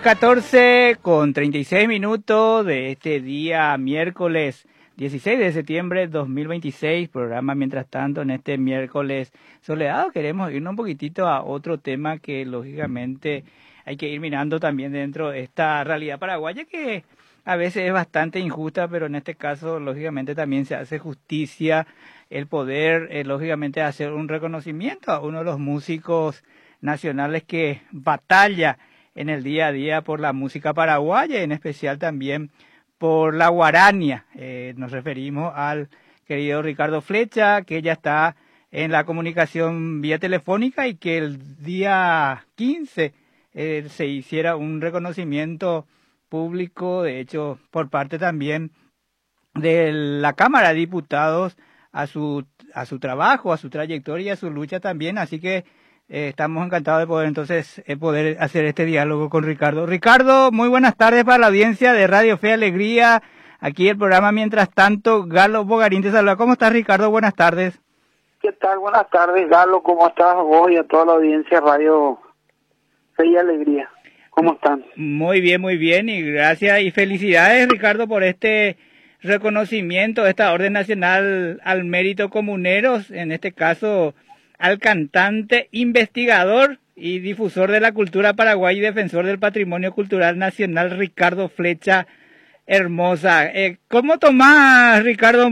14:36 de este día miércoles 16 de septiembre 2026, programa Mientras Tanto en este miércoles soleado. Queremos irnos un poquitito a otro tema que lógicamente hay que ir mirando también dentro de esta realidad paraguaya que a veces es bastante injusta, pero en este caso lógicamente también se hace justicia el poder lógicamente hacer un reconocimiento a uno de los músicos nacionales que batalla en el día a día por la música paraguaya, en especial también por la guarania. Nos referimos al querido Ricardo Flecha, que ya está en la comunicación vía telefónica y que el día 15 se hiciera un reconocimiento público, de hecho, por parte también de la Cámara de Diputados a su trabajo, a su trayectoria, a su lucha también, así que estamos encantados de poder entonces poder hacer este diálogo con Ricardo. Ricardo, muy buenas tardes para la audiencia de Radio Fe y Alegría. Aquí el programa Mientras Tanto, Galo Bogarín te saluda. ¿Cómo estás, Ricardo? Buenas tardes. ¿Qué tal? Buenas tardes, Galo. ¿Cómo estás vos y a toda la audiencia de Radio Fe y Alegría? ¿Cómo están? Muy bien y gracias y felicidades, Ricardo, por este reconocimiento, esta Orden Nacional al Mérito Comuneros, en este caso al cantante, investigador y difusor de la cultura paraguaya y defensor del patrimonio cultural nacional, Ricardo Flecha Hermosa. ¿Cómo tomás, Ricardo,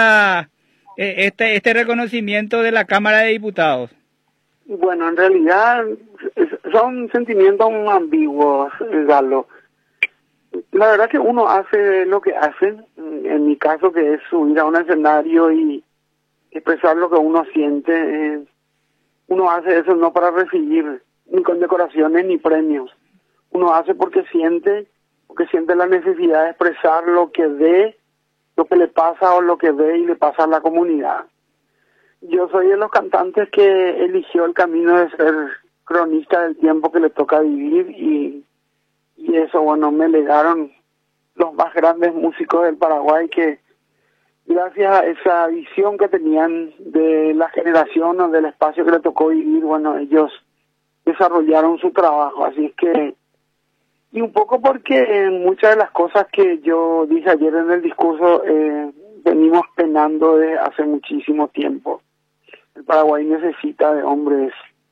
este reconocimiento de la Cámara de Diputados? Bueno, en realidad son sentimientos ambiguos, Galo. La verdad que uno hace lo que hace, en mi caso que es subir a un escenario y expresar lo que uno siente. Uno hace eso no para recibir ni condecoraciones ni premios. Uno hace porque siente la necesidad de expresar lo que ve, lo que le pasa o lo que ve y le pasa a la comunidad. Yo soy de los cantantes que eligió el camino de ser cronista del tiempo que le toca vivir y eso, bueno, me legaron los más grandes músicos del Paraguay que gracias a esa visión que tenían de la generación o del espacio que le tocó vivir, bueno, ellos desarrollaron su trabajo. Así es que, y un poco porque muchas de las cosas que yo dije ayer en el discurso venimos penando de hace muchísimo tiempo. El Paraguay necesita de hombres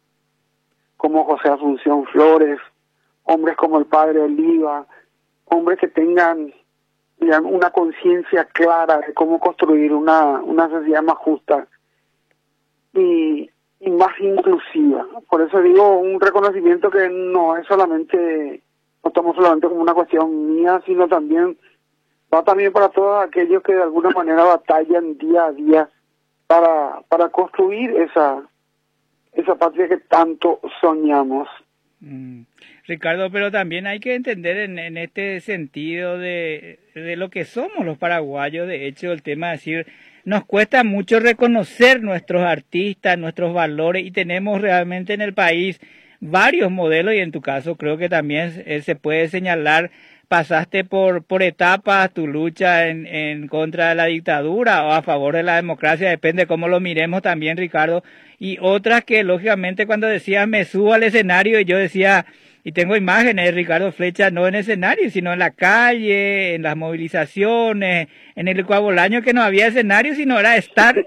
como José Asunción Flores, hombres como el padre Oliva, hombres que tengan una conciencia clara de cómo construir una sociedad más justa y más inclusiva. Por eso digo, un reconocimiento que no tomo solamente como una cuestión mía, sino también va también para todos aquellos que de alguna manera batallan día a día para construir esa patria que tanto soñamos. Ricardo, pero también hay que entender en este sentido de lo que somos los paraguayos. De hecho, el tema de decir, nos cuesta mucho reconocer nuestros artistas, nuestros valores, y tenemos realmente en el país varios modelos, y en tu caso creo que también se puede señalar, pasaste por etapas tu lucha en contra de la dictadura o a favor de la democracia, depende cómo lo miremos también, Ricardo, y otras que lógicamente cuando decías me subo al escenario, y yo decía, y tengo imágenes de Ricardo Flecha no en escenario, sino en la calle, en las movilizaciones, en el Ecuabolaño, que no había escenario, sino era estar